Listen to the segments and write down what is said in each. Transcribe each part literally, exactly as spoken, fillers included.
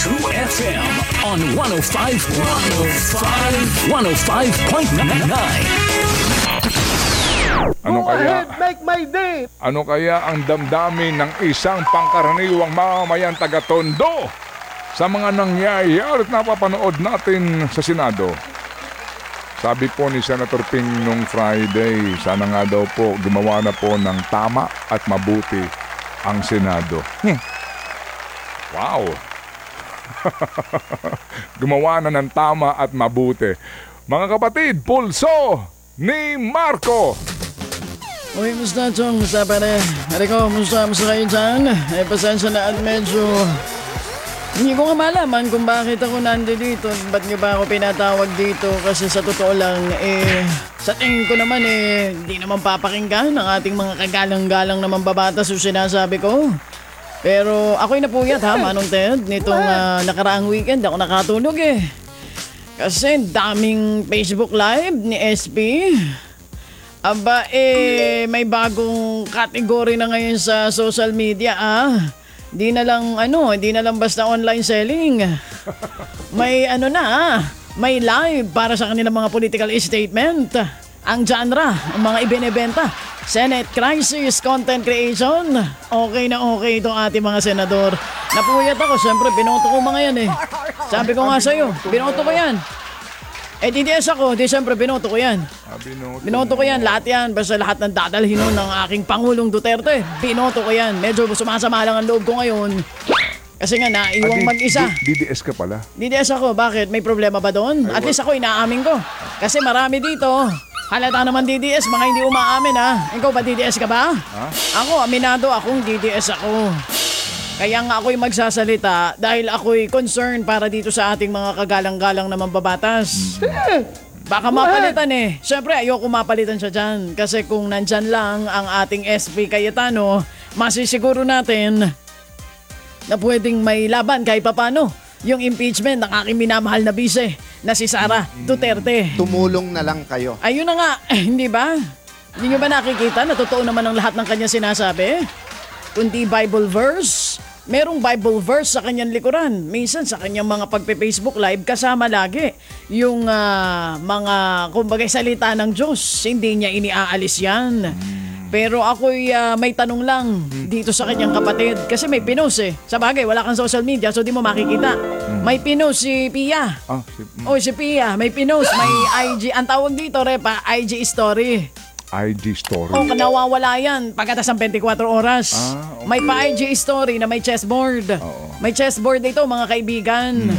True F M on one oh five, one oh five, one oh five point nine. Ano Go kaya, ahead, make my day! ano kaya ang damdamin ng isang pangkaraniwang mamamayan taga-Tondo sa mga nangyayari at napapanood natin sa Senado? Sabi po ni Senator Ping nung Friday, sana nga daw po gumawa na po ng tama at mabuti ang Senado. Hmm. Wow! Gumawa na ng tama at mabuti. Mga kapatid, pulso ni Marco! Uy, musta Chong? Musta pare? Hari ko, musta? Musta kayo dyan? Eh, pasensya na at medyo... Hindi ko nga malaman kung bakit ako nando dito. Ba't niyo ba ako pinatawag dito? Kasi sa totoo lang, eh... Sa tingin ko naman, eh... Hindi naman papakinggan ang ating mga kagalang-galang na mambabatas o sinasabi ko. Pero ako'y napuyat ha, Manong Ted. Nitong uh, nakaraang weekend ako nakatulog eh. Kasi daming Facebook Live ni S P. Aba eh, may bagong kategory na ngayon sa social media ah. Di na lang ano, di na lang basta online selling. May ano na ah, may live para sa kanilang mga political statement. Ang genre, ang mga ibinebenta. Senate Crisis Content Creation. Okay na okay itong ating mga senador. Napuyat ako, syempre binoto ko mga yan eh. Sabi ko nga sa'yo, binoto ko yan. Eh D D S ako, di siyempre binoto ko yan. Ah, binoto, Binoto ko yan, lahat yan. Basta lahat ng dadalhin nun ng aking Pangulong Duterte. Binoto ko yan. Medyo sumasama lang ang loob ko ngayon. Kasi nga naiwang Ah, di- mag-isa. di- D D S ka pala. D D S ako, bakit? May problema ba doon? At least ako inaamin ko. Kasi marami dito. Halata naman D D S, mga hindi umaamin ha. Ikaw ba D D S ka ba? Ha? Ako, aminado akong D D S ako. Kaya nga ako'y magsasalita dahil ako'y concerned para dito sa ating mga kagalang-galang na mambabatas. Baka mapalitan eh. Siyempre, ayoko mapalitan siya dyan. Kasi kung nandyan lang ang ating S P Cayetano, masisiguro natin na pwedeng may laban kahit papano. Yung impeachment ng aking minamahal na bise na si Sara Duterte. Tumulong na lang kayo. Ayun na nga, eh, hindi ba? Hindi nyo ba nakikita na totoo naman ang lahat ng kanya sinasabi? Kundi Bible verse. Merong Bible verse sa kanyang likuran. Minsan sa kanyang mga pagpe-Facebook live kasama lagi yung uh, mga kumbaga salita ng Diyos. Hindi niya iniaalis yan. Pero ako'y uh, may tanong lang dito sa kanyang kapatid. Kasi may pinost eh. Sa bagay, wala kang social media so di mo makikita. May pinost si Pia. Ah, si, mm, Oh, si Pia. May pinost. May I G. Ang tawag dito, Repa, I G story. I G story. Oh, nawawala yan pagkatas ng twenty-four oras. Ah, okay. May pa-I G story na may chessboard. Oo. May chessboard ito, mga kaibigan.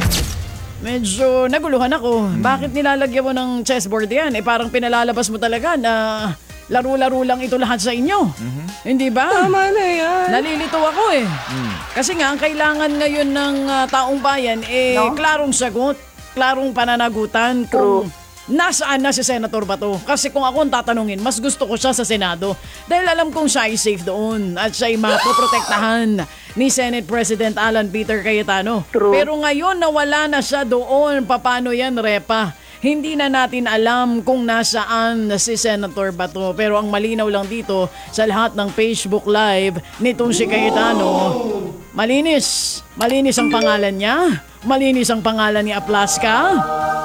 Medyo naguluhan ako. Bakit nilalagyan mo ng chessboard yan? Eh parang pinalalabas mo talaga na laro-laro lang ito lahat sa inyo. Hindi ba? Tama na yan. Nalilito ako eh. Kasi nga, ang kailangan ngayon ng uh, taong bayan, eh, No? klarong sagot, klarong pananagutan kung nasaan na si Senator Bato. Kasi kung ako ang tatanungin, mas gusto ko siya sa Senado. Dahil alam kong siya ay safe doon at siya ay mapoprotektahan ni Senate President Alan Peter Cayetano. Pero ngayon nawala na siya doon. Paano yan, Repa? Hindi na natin alam kung nasaan si Senator Bato. Pero ang malinaw lang dito sa lahat ng Facebook Live nitong si Cayetano, malinis. Malinis ang pangalan niya. Malinis ang pangalan ni Aplaska.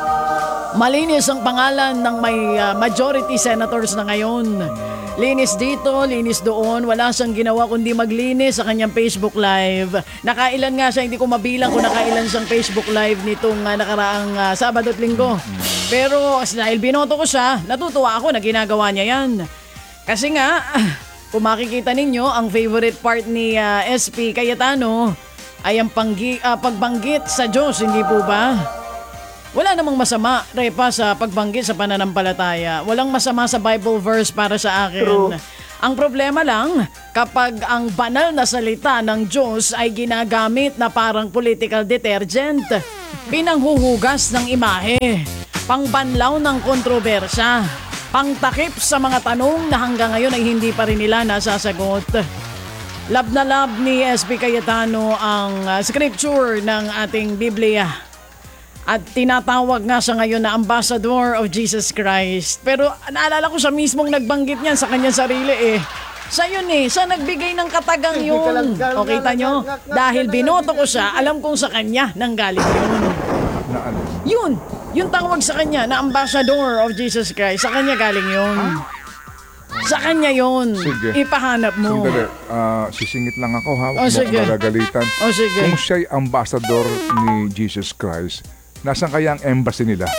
Malinis ang pangalan ng may uh, majority senators na ngayon. Linis dito, linis doon. Wala siyang ginawa kundi maglinis sa kanyang Facebook Live. Nakailan nga siya, hindi ko mabilang kung nakailan siyang Facebook Live nitong uh, nakaraang uh, Sabado at Linggo. Pero dahil binoto ko siya, natutuwa ako na ginagawa niya yan. Kasi nga, kung makikita ninyo, ang favorite part ni uh, S P Cayetano ay ang panggi, uh, pagbanggit sa Diyos, hindi po ba? Wala namang masama, Repa, sa pagbanggit sa pananampalataya. Walang masama sa Bible verse para sa akin. True. Ang problema lang, kapag ang banal na salita ng Diyos ay ginagamit na parang political detergent, pinanghuhugas ng imahe, pangbanlaw ng kontrobersya, pangtakip sa mga tanong na hanggang ngayon ay hindi pa rin nila nasasagot. Love na love ni S P Cayetano ang uh, scripture ng ating Biblia. At tinatawag nga siya ngayon na Ambassador of Jesus Christ. Pero naalala ko siya mismong nagbanggit niyan sa kanyang sarili eh. Siya yun eh. Siya nagbigay ng katagang yun. O kita nyo? Dahil binoto ko siya, alam kong sa kanya nanggaling yun. Na ano? Yun. Yung tawag sa kanya na Ambassador of Jesus Christ. Sa kanya galing yun. Sa kanya yun. Sige. Ipahanap mo. Sandali, ah, sisingit lang ako ha. Oh, Huwag mo sige. akong magagalitan. Oh, sige. Kung siya'y ambassador ni Jesus Christ, nasan kaya ang embassy nila?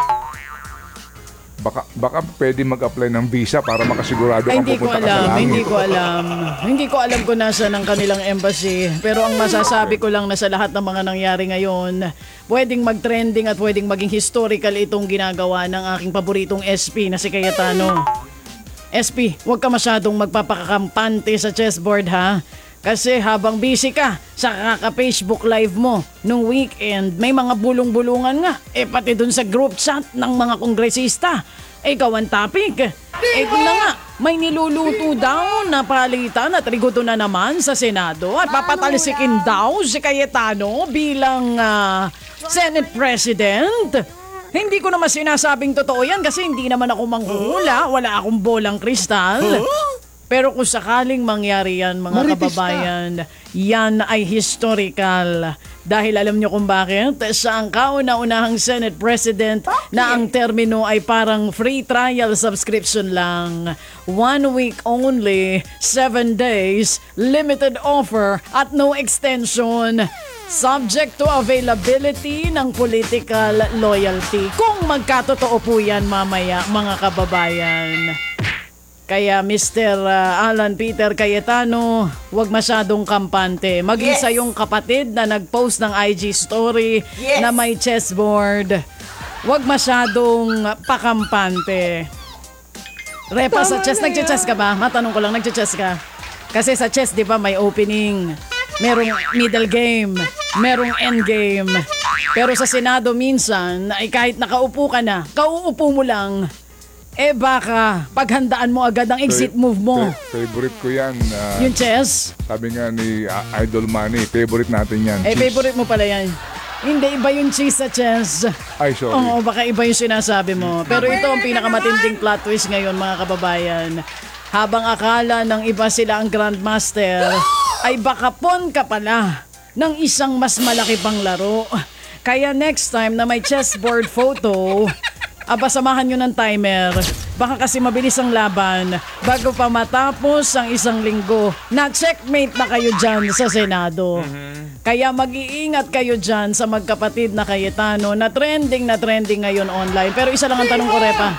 Baka, baka pwede mag-apply ng visa para makasigurado Ay, kang hindi ko pupunta ka sa alam, langit. hindi ko alam. Hindi ko alam kung nasa ng kanilang embassy. Pero ang masasabi ko lang na sa lahat ng mga nangyari ngayon, pwedeng mag-trending at pwedeng maging historical itong ginagawa ng aking paboritong S P na si Cayetano. S P, huwag ka masyadong magpapakakampante sa chessboard ha. Kasi habang busy ka sa kaka-Facebook live mo nung weekend, may mga bulong-bulungan nga. Eh pati dun sa group chat ng mga kongresista. Eh ikaw ang topic. Eh kung na nga, may niluluto daw na palitan at riguto na naman sa Senado at papatalsikin daw si Cayetano bilang ah, Senate President. Hindi ko naman sinasabing totoo yan kasi hindi naman ako manghuhula. Wala akong bolang kristal. Pero kung sakaling mangyari yan, mga Marites ka. kababayan, yan ay historical. Dahil alam nyo kung bakit? Sa ang kauna-unahang Senate President na ang termino ay parang free trial subscription lang. One week only, seven days, limited offer at no extension. Subject to availability ng political loyalty. Kung magkatotoo po yan mamaya, mga kababayan. Kaya Mister uh, Alan Peter Cayetano, huwag masyadong kampante. Mag-isa yung kapatid na nag-post ng I G story na may chessboard. Huwag masyadong pakampante. Repa, sa chess, nagche-chess ka ba? Matanong ko lang, nagche-chess ka? Kasi sa chess, di ba, may opening, merong middle game, merong end game. Pero sa Senado minsan, ay kahit nakaupo ka na, kauupo mo lang, eh baka paghandaan mo agad ang exit move mo. Fa- favorite ko yan. ah, Yung chess? Sabi nga ni ah, Idol Manny, favorite natin yan. Eh, Cheese. favorite mo pala yan. Hindi, iba yung cheese sa chess. Ay, sorry. Oo, baka iba yung sinasabi mo. Pero ito ang pinakamatinding plot twist ngayon, mga kababayan. Habang akala ng iba sila ang Grandmaster, ay baka pon ka pala ng isang mas malaki pang laro. Kaya next time na may chessboard photo, aba samahan nyo ng timer. Baka kasi mabilis ang laban. Bago pa matapos ang isang linggo, na-checkmate na kayo dyan sa Senado. Kaya mag-iingat kayo dyan sa magkapatid na Cayetano na trending na trending ngayon online. Pero isa lang ang tanong ko, Repa.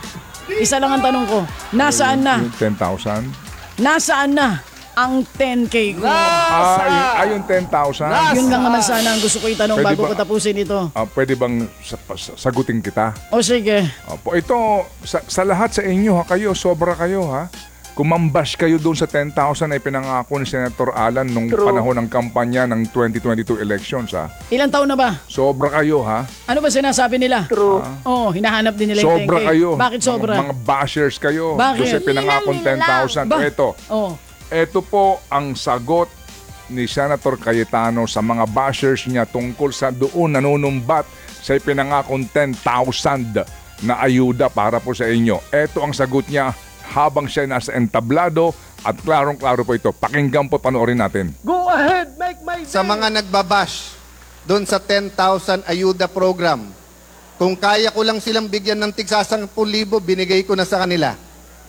Isa lang ang tanong ko. Nasaan na? Yung ten thousand? Nasaan na ang ten K ko? Ah, yung, ah, yung ten thousand? Yun lang naman sana ang gusto ko itanong Pwede bago ba- ko tapusin ito. Ah, pwede bang sa- sa- sagutin kita? O sige. Opo, ito, sa, sa lahat sa inyo ha, kayo, sobra kayo ha. Kumambash kayo doon sa ten thousand ay pinangako ni Senator Alan nung panahon ng kampanya ng twenty twenty-two elections ha. Ilang taon na ba? Sobra kayo ha. Ano ba sinasabi nila? True. Oo, hinahanap din nila yung ten K. Sobra kayo. Bakit sobra? Mga, mga bashers kayo. Bakit? Doon sa pinangakong ten thousand. Ba- Ito, Oh. ito po ang sagot ni Senator Cayetano sa mga bashers niya tungkol sa doon nanunumbat sa pinangakong ten thousand na ayuda para po sa inyo. Ito ang sagot niya habang siya nasa entablado at klarong-klaro po ito. Pakinggan po, panoorin natin. Go ahead, make my day. Sa mga nagbabash doon sa ten thousand ayuda program, kung kaya ko lang silang bigyan ng tigsa ten thousand, binigay ko na sa kanila.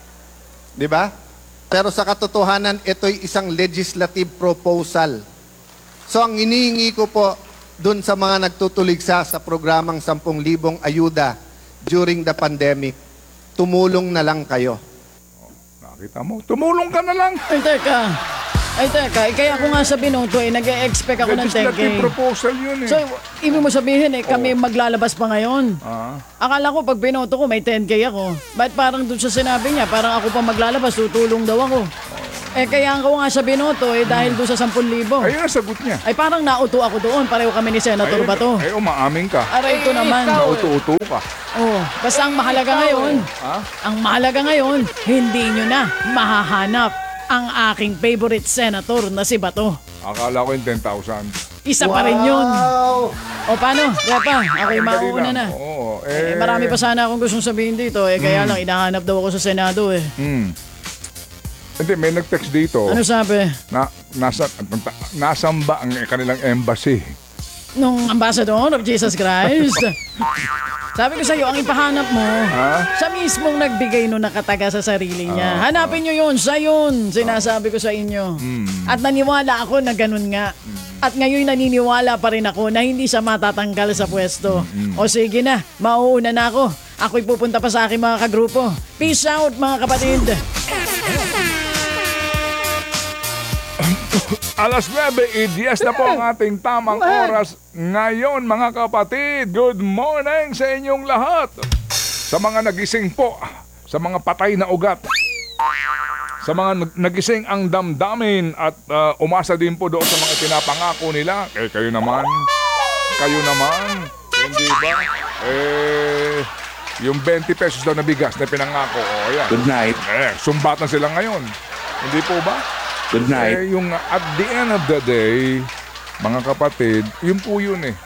Di ba? Pero sa katotohanan, ito'y isang legislative proposal. So ang inihingi ko po doon sa mga nagtutuligsa sa programang ten thousand ayuda during the pandemic, tumulong na lang kayo. Nakita mo? Tumulong ka na lang. Ay, teka. Ay, teka. Eh, kaya ako nga sa binoto eh, nag-e-expect ako ng ten K. Legislative proposal yun eh. So, ibig mo sabihin eh, kami maglalabas pa ngayon. Ah. Akala ko pag binoto ko may ten K ako. Ba't parang doon sa sinabi niya, parang ako pa maglalabas, tutulong daw ako. Eh kaya ako nga sa binoto eh dahil doon sa ten thousand. Ayun ang sagot niya. Ay parang nauto ako doon, pareho kami ni Senator Bato. Ay, umaamin ka. Aray ko naman. Nauto-uto ka. Oh, basta ang mahalaga ngayon, Ha? ang mahalaga ngayon, hindi nyo na mahahanap ang aking favorite senator na si Bato. Akala ko yung ten thousand. Isa pa rin yun. Wow. O paano? Repa, ako'y mauuna na. Oo. Eh, Eh, marami pa sana akong gustong sabihin dito eh, kaya lang hinahanap daw ako sa Senado eh. Hmm. Hindi, may nag-text dito Ano sabi? na nasa, nasan ba ang kanilang embassy? Nung ambassador of Jesus Christ. Sabi ko sa'yo, ang ipahanap mo, Ha? siya mismong nagbigay nung nakataga sa sarili niya. Hanapin nyo yun, siya yun, sinasabi ko sa inyo. At naniwala ako na ganun nga. At ngayon naniniwala pa rin ako na hindi siya matatanggal sa pwesto. O sige na, mauuna na ako. Ako'y pupunta pa sa aking mga kagrupo. Peace out mga kapatid. Alas nuebe idyes na po ang ating tamang oras ngayon mga kapatid. Good morning sa inyong lahat. Sa mga nagising po, sa mga patay na ugat, sa mga nag- nagising ang damdamin at uh, umasa din po doon sa mga pinapangako nila. Eh kayo naman, kayo naman, hindi ba? Eh, yung twenty pesos daw na bigas na pinangako, oh yan. Good night. Eh, sumbatan sila ngayon. Hindi po ba? Good night. Eh, yung at the end of the day, mga kapatid, yun po yun eh.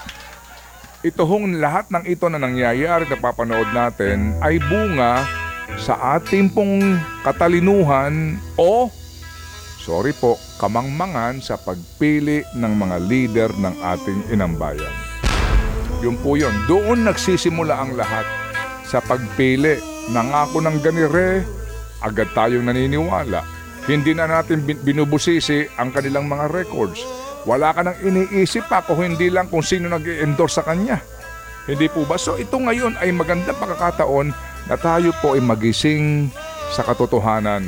Ito hong lahat ng ito na nangyayari na papanood natin ay bunga sa ating pong katalinuhan o, sorry po, kamangmangan sa pagpili ng mga leader ng ating inambayan. Yun po yun. Doon nagsisimula ang lahat sa pagpili. Nangako ng ganire, agad tayong naniniwala. Hindi na natin bin- binubusisi ang kanilang mga records. Wala ka nang iniisip pa kung hindi lang kung sino nag-endorse sa kanya. Hindi po ba? So ito ngayon ay magandang pagkakataon na tayo po ay magising sa katotohanan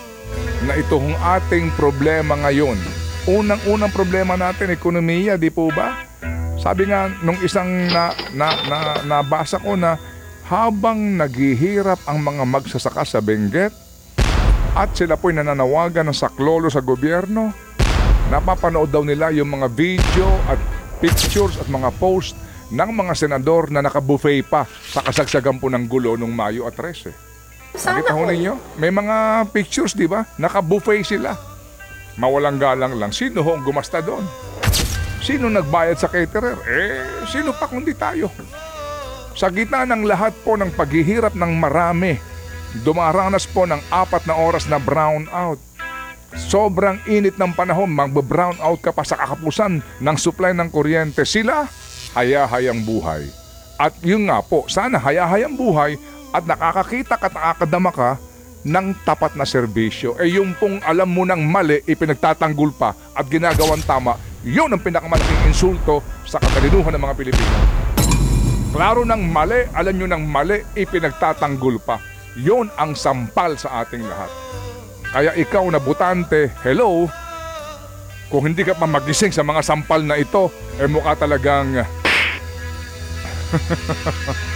na itong ating problema ngayon. Unang-unang problema natin, ekonomiya, di po ba? Sabi nga nung isang na, na, na, nabasa ko na habang naghihirap ang mga magsasaka sa Benguet, at sila po'y nananawagan ng saklolo sa gobyerno, napapanood daw nila yung mga video at pictures at mga post ng mga senador na nakabuffet pa sa kasagsagan po ng gulo nung Mayo at trese. Nakita ho ninyo? May mga pictures, di ba? Nakabuffet sila. Mawalang galang lang. Sino ho ang gumasta doon? Sino nagbayad sa caterer? Eh, sino pa kundi tayo? Sa gitna ng lahat po ng paghihirap ng marami, dumaranas po ng apat na oras na brown out. Sobrang init ng panahon, magbe-brown out ka pa sa kakapusan ng supply ng kuryente. Sila, haya-hayang buhay. At yun nga po, sana haya-hayang buhay at nakakakita ka at nakakadama ka ng tapat na serbisyo. Eh yung pong alam mo ng mali, ipinagtatanggol pa at ginagawang tama, yun ang pinakamalaking insulto sa katalinuhan ng mga Pilipino. Klaro ng mali, alam nyo ng mali, ipinagtatanggol pa. Yun ang sampal sa ating lahat. Kaya ikaw na butante, hello, kung hindi ka pa magising sa mga sampal na ito, eh mukha talagang